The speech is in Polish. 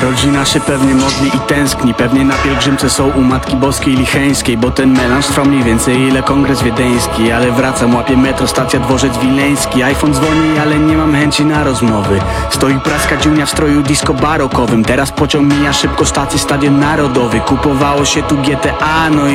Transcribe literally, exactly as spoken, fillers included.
Rodzina się pewnie modli i tęskni, pewnie na pielgrzymce są u Matki Boskiej Licheńskiej, bo ten melanż trwa mniej więcej ile kongres wiedeński. Ale wracam, łapię metro, stacja dworzec wileński. iPhone dzwoni, ale nie mam chęci na rozmowy. Stoi praska dziunia w stroju disco barokowym. Teraz pociąg mija szybko stację Stadion Narodowy. Kupowało się tu G T A, no i